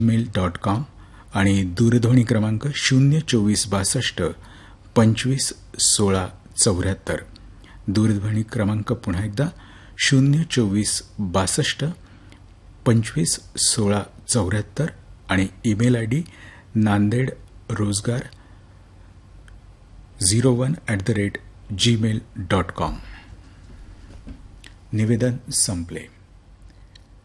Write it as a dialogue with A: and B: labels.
A: gmail.com आणि दूरध्वनी क्रमांक 02462 25 16 74. दूरध्वनी क्रमांक पुन्हा एकदा 02462 25 16 74 आणि ईमेल आयडी nandedrozgar01@gmail.com. निवेदन संपले.